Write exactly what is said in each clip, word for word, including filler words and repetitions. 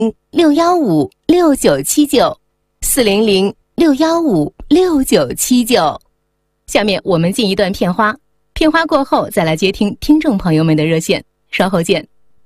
六幺五六九七九，四零零六幺五六九七九。下面我们进一段片花，片花过后再来接听听众朋友们的热线，稍后见。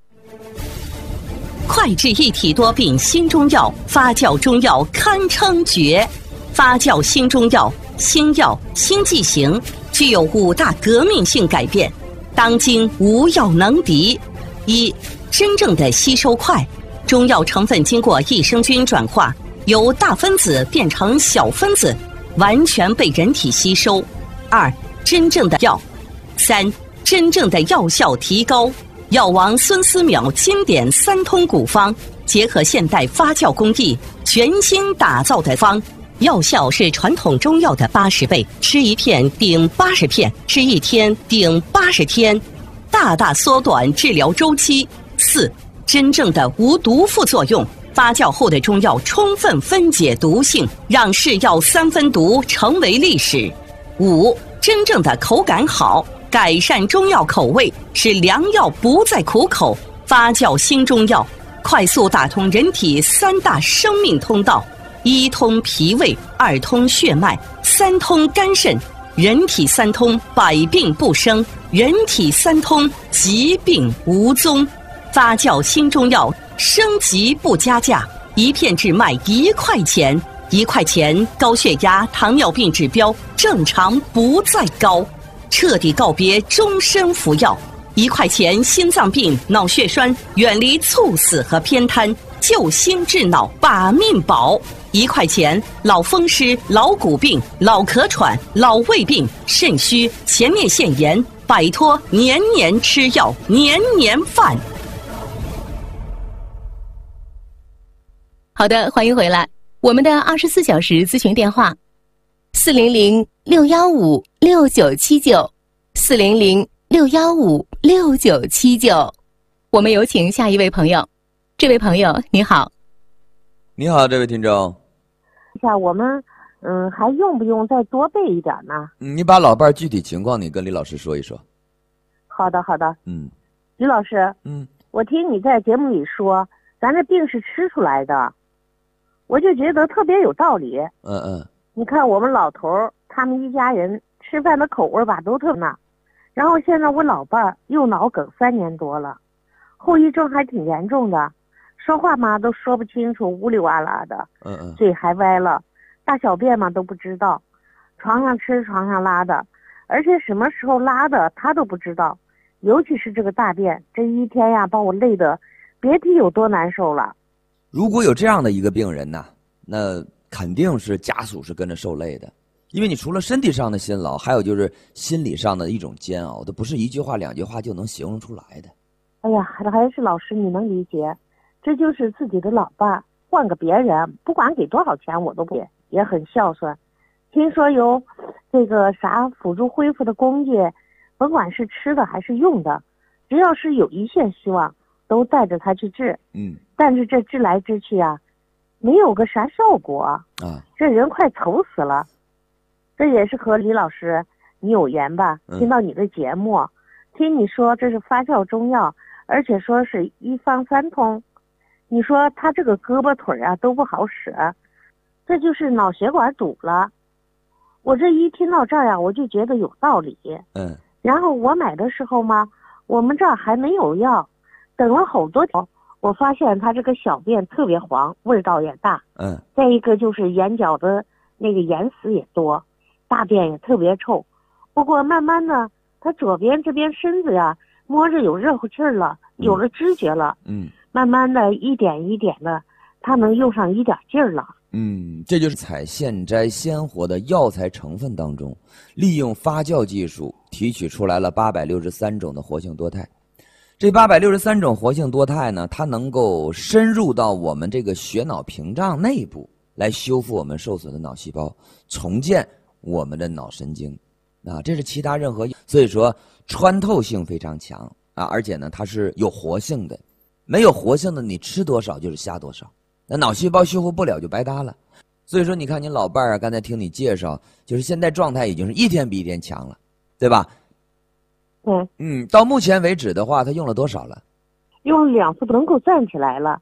快治一体多病新中药，发酵中药堪称绝。发酵新中药，新药新剂型，具有五大革命性改变，当今无药能敌。一、真正的吸收快，中药成分经过益生菌转化，由大分子变成小分子，完全被人体吸收。二、真正的药。三、真正的药效提高。药王孙思邈经典三通古方，结合现代发酵工艺，全新打造的方，药效是传统中药的八十倍，吃一片顶八十片，吃一天顶八十天，大大缩短治疗周期。四、真正的无毒副作用，发酵后的中药充分分解毒性，让是药三分毒成为历史。五、真正的口感好，改善中药口味，使良药不再苦口。发酵新中药，快速打通人体三大生命通道：一通脾胃，二通血脉，三通肝肾。人体三通，百病不生；人体三通，疾病无踪。发酵新中药，升级不加价，一片只卖一块钱。一块钱，高血压、糖尿病指标正常不再高，彻底告别终身服药。一块钱，心脏病、脑血栓远离猝死和偏瘫，救心治脑把命保。一块钱，老风湿、老骨病、老咳喘、老胃病、肾虚、前列腺炎，摆脱年年吃药、年年犯。 好的，欢迎回来。我们的二十四小时咨询电话：四零零六幺五六九七九，四零零六幺五六九七九。我们有请下一位朋友。这位朋友，你好。 你好，这位听众。 下我们嗯还用不用再多备一点呢？ 你把老伴儿具体情况你跟李老师说一说。 好的，好的。 嗯， 李老师， 嗯， 我听你在节目里说，咱这病是吃出来的。我就觉得特别有道理。 嗯嗯， 你看我们老头儿他们一家人吃饭的口味吧都特那，然后现在我老伴儿又脑梗三年多了，后遗症还挺严重的，说话嘛都说不清楚，呜里哇啦的。 嗯嗯， 嘴还歪了，大小便嘛都不知道，床上吃床上拉的，而且什么时候拉的他都不知道，尤其是这个大便，这一天呀把我累得别提有多难受了。 如果有这样的一个病人呢，那肯定是家属是跟着受累的，因为你除了身体上的辛劳，还有就是心理上的一种煎熬，它不是一句话两句话就能形容出来的。 哎呀，还是老师你能理解，这就是自己的老伴，换个别人不管给多少钱我都不给，也很孝顺。听说有这个啥辅助恢复的工具，甭管是吃的还是用的，只要是有一线希望都带着他去治。 嗯， 但是这治来治去啊，没有个啥效果啊，这人快愁死了。这也是和李老师你有缘吧，听到你的节目，嗯、听你说这是发酵中药，而且说是一方三通，你说他这个胳膊腿啊都不好使，这就是脑血管堵了。我这一听到这儿呀，我就觉得有道理。 嗯， 然后我买的时候嘛，我们这儿还没有药，等了好多天。我发现他这个小便特别黄，味道也大。 嗯， 再一个就是眼角的那个眼屎也多，大便也特别臭。不过慢慢的，他左边这边身子呀，摸着有热乎气儿了，有了知觉了。 嗯， 慢慢的一点一点的，他能用上一点劲儿了。 嗯，这就是采现摘鲜活的药材成分当中，利用发酵技术提取出来了八百六十三种的活性多肽。这八百六十三种活性多肽呢，它能够深入到我们这个血脑屏障内部，来修复我们受损的脑细胞，重建我们的脑神经。啊，这是其他任何，所以说穿透性非常强啊，而且呢，它是有活性的。没有活性的，你吃多少就是下多少，那脑细胞修复不了就白搭了。所以说，你看你老伴儿啊，刚才听你介绍，就是现在状态已经是一天比一天强了，对吧？ 嗯嗯，到目前为止的话，他用了多少了？ 用了两次，能够站起来了，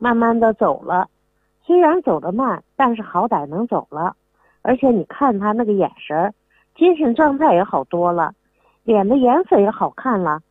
慢慢的走了，虽然走得慢，但是好歹能走了。而且你看他那个眼神，精神状态也好多了，脸的颜色也好看了，